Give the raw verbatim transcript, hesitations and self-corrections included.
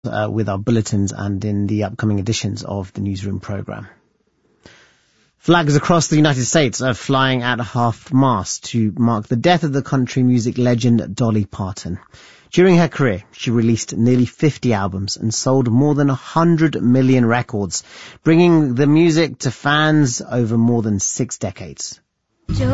uh, with our bulletins and in the upcoming editions of the Newsroom programme. Flags across the United States are flying at half-mast to mark the death of the country music legend Dolly Parton. During her career, she released nearly fifty albums and sold more than one hundred million records, bringing the music to fans over more than six decades.